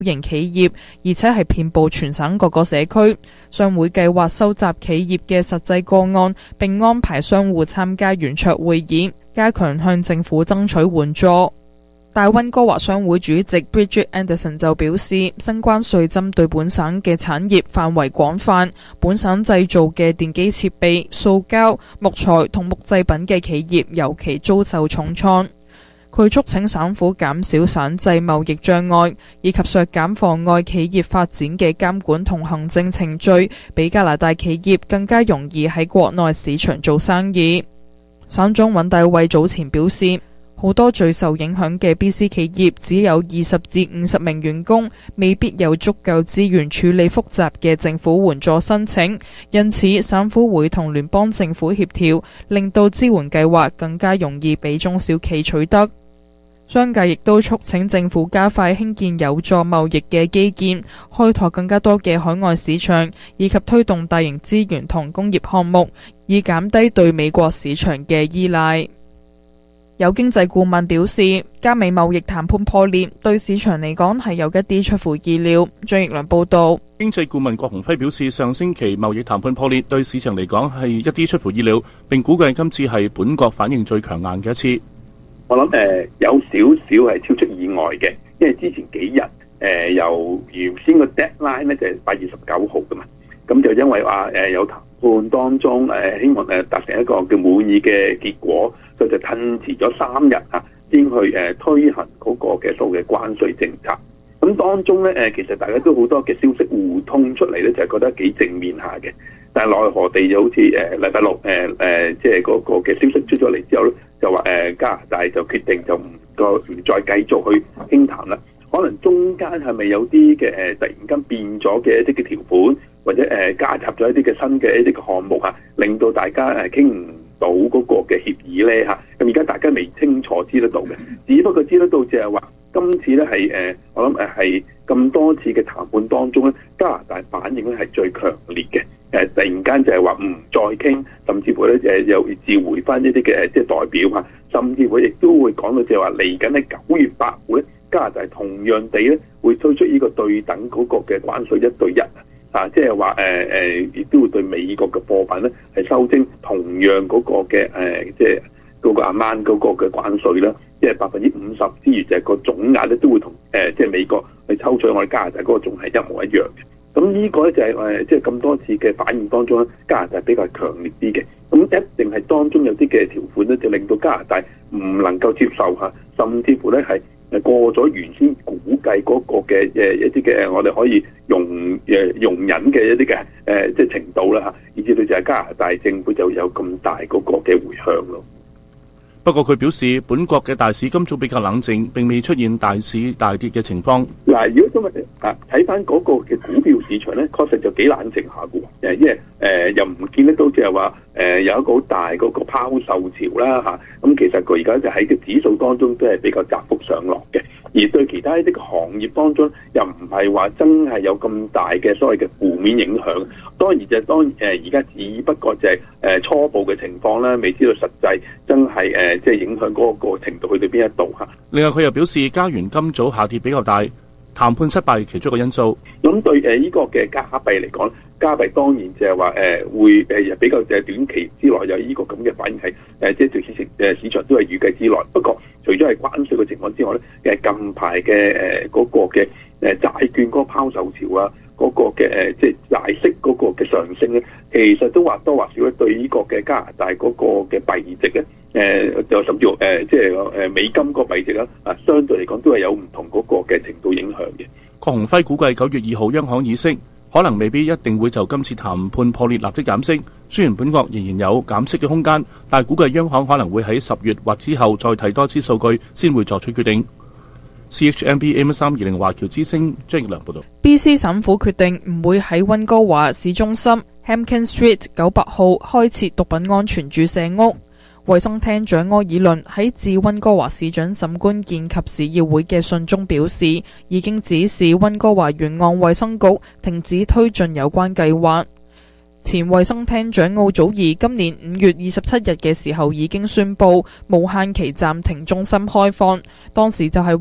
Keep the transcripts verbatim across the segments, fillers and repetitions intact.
型企業，而且係遍佈全省各個社區。商會計劃收集企業嘅實際個案，並安排商戶參加圓桌會議，加強向政府爭取援助。大溫哥華商會主席 Bridget Anderson 就表示，新關稅針對本省嘅產業範圍廣泛，本省製造嘅電機設備、塑膠、木材同木製品嘅企業尤其遭受重創。佢促請省府減少省際貿易障礙，以及削減妨礙企業發展嘅監管同行政程序，俾加拿大企業更加容易喺國內市場做生意。省長尹大衛早前表示，好多最受影響嘅 B C 企業只有二十至五十名員工，未必有足夠資源處理複雜嘅政府援助申請，因此省府會同聯邦政府協調，令到支援計劃更加容易俾中小企取得。商界亦都促請政府加快興建有助貿易嘅基建，開拓更加多嘅海外市場，以及推動大型資源同工業項目，以減低對美國市場嘅依賴。有經濟顧問表示，加美貿易談判破裂對市場嚟講係有一啲出乎意料。張奕良報導。 經濟顧問郭鴻輝表示，上星期貿易談判破裂對市場嚟講係一啲出乎意料，並估計今次係本國反應最強硬嘅一次。 我諗誒、呃、有少少係超出意外嘅，因為之前幾日誒、呃、由原先個 deadline 咧就係八月十九號噶嘛，咁就因為話誒、呃、有談判當中誒、呃、希望誒達成一個叫滿意嘅結果。佢就褪遲咗三日啊，先去誒推行嗰個嘅所謂嘅關稅政策。咁當中咧誒，其實大家都好多嘅消息互通出嚟咧，就係覺得幾正面下嘅。但係奈何地就好似誒禮拜六誒誒，即係嗰個嘅消息出咗嚟之後咧，就話誒加拿大就決定就唔個唔再繼續去傾談啦。可能中間係咪有啲嘅誒突然間變咗嘅一啲嘅條款，或者誒加入咗一啲嘅新嘅一啲嘅項目啊，令到大家誒傾唔到嗰個嘅協議咧嚇，咁而家大家未清楚知得到嘅，只不過知得到就係話今次咧係誒，我諗誒係咁多次嘅談判當中咧，加拿大反應咧係最強烈嘅，誒突然間就係話唔再傾，甚至乎咧誒又召回翻一啲嘅即係代表嚇，甚至乎亦都會講到就係話嚟緊喺九月八號咧，加拿大同樣地咧會推出呢個對等嗰個嘅關稅一對一。啊，即係話誒誒，亦、呃、都會對美國嘅貨品咧係收徵同樣嗰個嘅誒、呃，即係嗰個 amount 嗰個嘅關稅啦，即係百分之五十之餘，就係個總額咧都會同誒、呃、即係美國去抽取我哋加拿大嗰個總係一模一樣嘅。咁呢個咧就係、是、誒、呃，即係咁多次嘅反應當中咧，加拿大比較強烈啲嘅。咁一定係當中有啲嘅條款咧，就令到加拿大唔能夠接受嚇，甚至乎咧係。誒過咗原先估計嗰個嘅誒一啲嘅我哋可以容誒容忍嘅一啲嘅誒即係程度啦嚇，以至到就係加拿大政府就有咁大嗰個嘅迴響咯。 不過佢表示，本國嘅大市今早比較冷靜，並未出現大市大跌嘅情況。 嗱，如果今日啊睇翻嗰個嘅股票市場咧，確實就幾冷靜下嘅喎，誒，因為誒又唔見得到即係話誒有一個好大嗰個拋售潮啦嚇。咁其實佢而家就喺個指數當中都係比較窄幅上落嘅，而對其他一啲行業當中又唔係話真係有咁大嘅所謂嘅負面影響。當然就係當誒而家只不過就係誒初步嘅情況啦，未知道實際真係誒即係影響嗰個程度去到邊一度嚇。 另外佢又表示，加元今早下跌比較大，談判失敗其中一個因素。 咁對誒呢個嘅加幣嚟講，加幣當然就係話誒會誒比較誒短期之內有呢個咁嘅反應係誒即係對市場誒市場都係預計之內。不過除咗係關稅嘅情況之外咧，誒近排嘅誒嗰個嘅誒債券嗰個拋售潮啊，嗰個嘅誒即係債息嗰個嘅上升咧，其實都或多或少咧對呢個嘅加拿大嗰個嘅幣值咧，誒就甚至乎誒即係誒美金個幣值啦，啊相對嚟講都係有唔同嗰個嘅程度影響嘅。 郭鴻輝估計九月二號央行議息，可能未必一定會就今次談判破裂立即減息。雖然本國仍然有減息嘅空間，但係估計央行可能會喺十月或之後再睇多次數據，先會作出決定。C H M B M 三二零華僑之聲張奕良報道。 B C 省府決定唔會喺溫哥華市中心 Hampkin Street 九百號開設毒品安全注射屋。衛生廳長柯爾倫喺致溫哥華市長沈觀健及市議會嘅信中表示，已經指示溫哥華沿岸衛生局停止推進有關計劃。前衛生廳長奧祖兒今年五月二十七日嘅時候已經宣布無限期暫停中心開放，當時就係話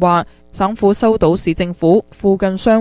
省府收到市政府附近商